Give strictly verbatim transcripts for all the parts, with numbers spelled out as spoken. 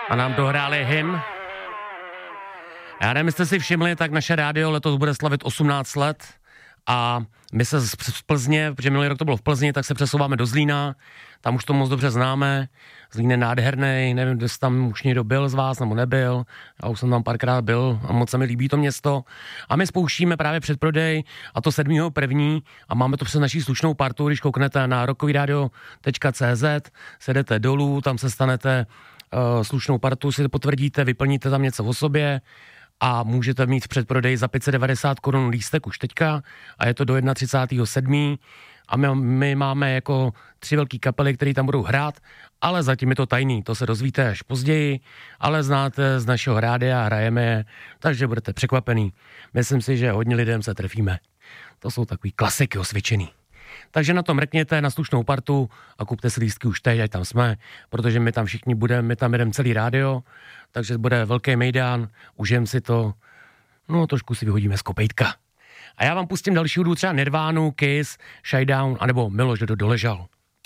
a nám dohráli hymn. Já nevím, jestli si všimli, tak naše rádio letos bude slavit osmnáct let a my se z Plzně, protože minulý rok to bylo v Plzni, tak se přesouváme do Zlína, tam už to moc dobře známe, Zlín je nádherný, nevím, jestli tam už někdo byl z vás nebo nebyl, já už jsem tam párkrát byl a moc se mi líbí to město a my spouštíme právě předprodej a to sedmého prvního a máme to přes naší slušnou partu, když kouknete na rockovyradio tečka cé zet, sedete dolů, tam se stanete uh, slušnou partu, si to potvrdíte, vyplníte tam něco o sobě a můžete mít v předprodeji za pět set devadesát korun lístek už teďka a je to do třicátého prvního sedmého a my, my máme jako tři velký kapely, které tam budou hrát, ale zatím je to tajný, to se dozvíte až později, ale znáte z našeho rádia, hrajeme je, takže budete překvapený. Myslím si, že hodně lidem se trefíme. To jsou takový klasiky osvědčený. Takže na to mrkněte na slušnou partu a kupte si lístky už teď, ať tam jsme, protože my tam všichni budeme, my tam jedeme celý rádio, takže bude velký mejdán, užijem si to, no trošku si vyhodíme z kopejtka. A já vám pustím další hudbu, třeba Nirvánu, Kiss, Shinedown, anebo Miloš, kdo doležal.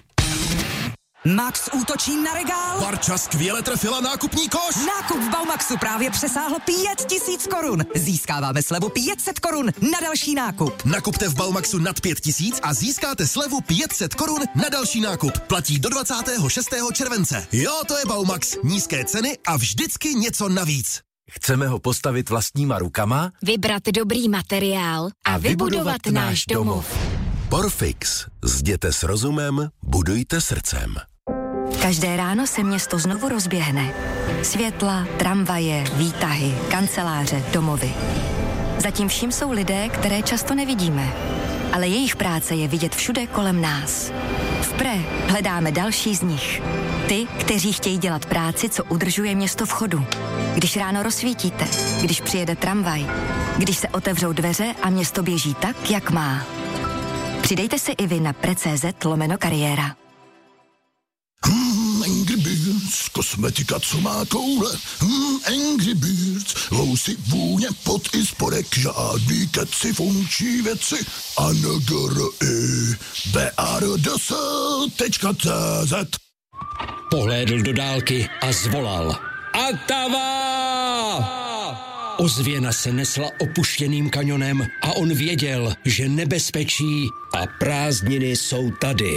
Max útočí na regál. Barča skvěle trefila nákupní koš. Nákup v Baumaxu právě přesáhl pět tisíc korun. Získáváme slevu pět set korun na další nákup. Nakupte v Baumaxu nad pět tisíc a získáte slevu pět set korun na další nákup. Platí do dvacátého šestého července. Jo, to je Baumax. Nízké ceny a vždycky něco navíc. Chceme ho postavit vlastníma rukama, vybrat dobrý materiál a, a vybudovat, vybudovat náš domov. Porfix. Zděte s rozumem, budujte srdcem. Každé ráno se město znovu rozběhne. Světla, tramvaje, výtahy, kanceláře, domovy. Zatím vším jsou lidé, které často nevidíme. Ale jejich práce je vidět všude kolem nás. V Pre hledáme další z nich. Ty, kteří chtějí dělat práci, co udržuje město v chodu. Když ráno rozsvítíte, když přijede tramvaj, když se otevřou dveře a město běží tak, jak má. Přidejte se i vy na pre.cz lomeno kariéra. Hmm, Angry Birds, kosmetika, co má koule. Hmm, Angry Birds, vousy, vůně, pot i spodek, žádný keci, funkční věci. A n g r i b a r d s tečka c z. Pohlédl do dálky a zvolal. Atava! Ozvěna se nesla opuštěným kanionem a on věděl, že nebezpečí a prázdniny jsou tady.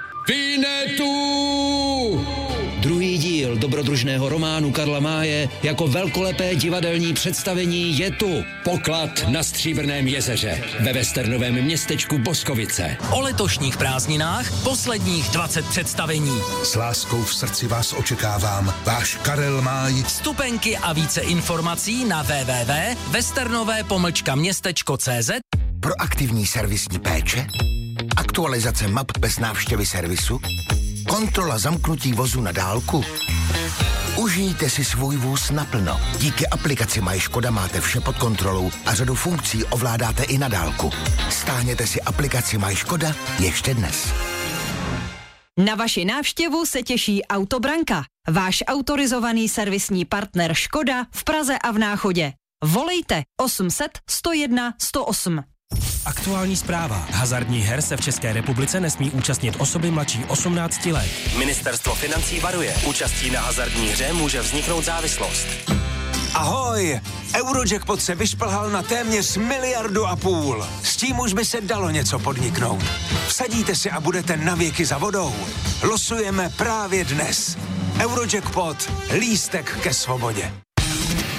Vinetu! Druhý díl dobrodružného románu Karla Máje jako velkolepé divadelní představení je tu. Poklad na Stříbrném jezeře ve westernovém městečku Boskovice. O letošních prázdninách posledních dvacet představení. S láskou v srdci vás očekávám. Váš Karel Máj. Vstupenky a více informací na w w w tečka westernové pomlčka městečko tečka cé zet. Proaktivní servisní péče, aktualizace map bez návštěvy servisu, kontrola zamknutí vozu na dálku. Užijte si svůj vůz naplno. Díky aplikaci Maj Škoda máte vše pod kontrolou a řadu funkcí ovládáte i na dálku. Stáhněte si aplikaci Maj Škoda ještě dnes. Na vaši návštěvu se těší Autobranka, váš autorizovaný servisní partner Škoda v Praze a v Náchodě. Volejte osm set sto jedna sto osm. Aktuální zpráva. Hazardních her se v České republice nesmí účastnit osoby mladší osmnácti let. Ministerstvo financí varuje. Účastí na hazardní hře může vzniknout závislost. Ahoj! Eurojackpot se vyšplhal na téměř miliardu a půl. S tím už by se dalo něco podniknout. Vsadíte si a budete navěky za vodou. Losujeme právě dnes. Eurojackpot. Lístek ke svobodě.